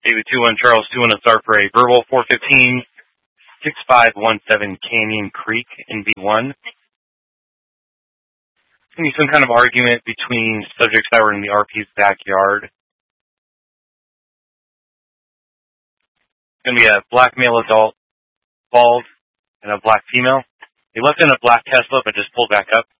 David 2-1, Charles 2-1 to start for a verbal 415, 6517 Canyon Creek in V1. It's going to be some kind of argument between subjects that were in the RP's backyard. It's going to be a black male adult, bald, and a black female. They left in a black Tesla but just pulled back up.